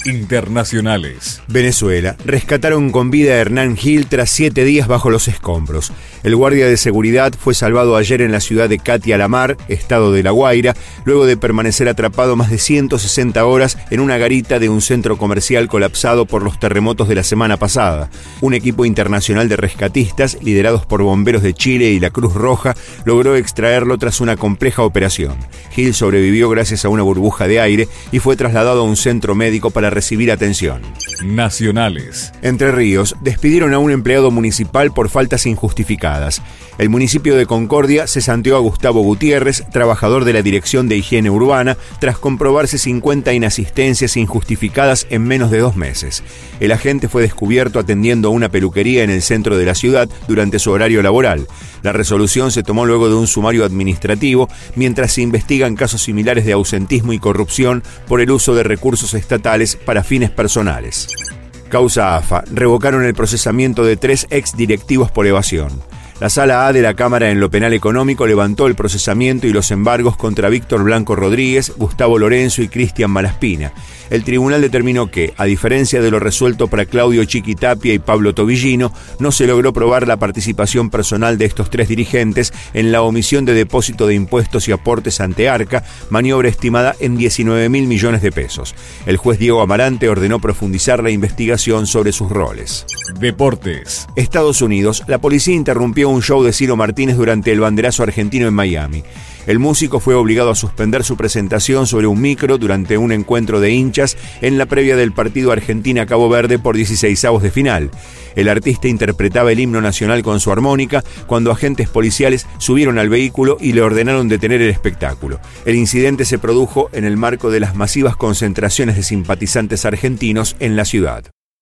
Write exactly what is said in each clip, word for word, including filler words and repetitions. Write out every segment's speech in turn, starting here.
Internacionales. Venezuela. Rescataron con vida a Hernán Gil tras siete días bajo los escombros. El guardia de seguridad fue salvado ayer en la ciudad de Catia la Mar, estado de La Guaira, luego de permanecer atrapado más de ciento sesenta horas en una garita de un centro comercial colapsado por los terremotos de la semana pasada. Un equipo internacional de rescatistas, liderados por bomberos de Chile y la Cruz Roja, logró extraerlo tras una compleja operación. Gil sobrevivió gracias a una burbuja de aire y fue trasladado a un centro médico para recibir atención. Nacionales. Entre Ríos, despidieron a un empleado municipal por faltas injustificadas. El municipio de Concordia cesanteó a Gustavo Gutiérrez, trabajador de la Dirección de Higiene Urbana, tras comprobarse cincuenta inasistencias injustificadas en menos de dos meses. El agente fue descubierto atendiendo a una peluquería en el centro de la ciudad durante su horario laboral. La resolución se tomó luego de un sumario administrativo, mientras se investigan casos similares de ausentismo y corrupción por el uso de recursos estatales para fines personales. Causa A F A. Revocaron el procesamiento de tres exdirectivos por evasión. La Sala A de la Cámara en lo Penal Económico levantó el procesamiento y los embargos contra Víctor Blanco Rodríguez, Gustavo Lorenzo y Cristian Malaspina. El tribunal determinó que, a diferencia de lo resuelto para Claudio Chiquitapia y Pablo Tobillino, no se logró probar la participación personal de estos tres dirigentes en la omisión de depósito de impuestos y aportes ante Arca, maniobra estimada en diecinueve mil millones de pesos. El juez Diego Amarante ordenó profundizar la investigación sobre sus roles. Deportes. Estados Unidos. La policía interrumpió un show de Ciro Martínez durante el banderazo argentino en Miami. El músico fue obligado a suspender su presentación sobre un micro durante un encuentro de hinchas en la previa del partido Argentina-Cabo Verde por dieciseisavos de final. El artista interpretaba el himno nacional con su armónica cuando agentes policiales subieron al vehículo y le ordenaron detener el espectáculo. El incidente se produjo en el marco de las masivas concentraciones de simpatizantes argentinos en la ciudad.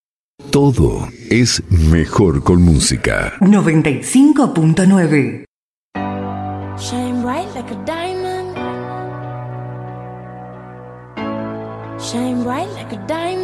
Todo es mejor con música. noventa y cinco punto nueve. Shine bright like a diamond. Shine bright like a diamond.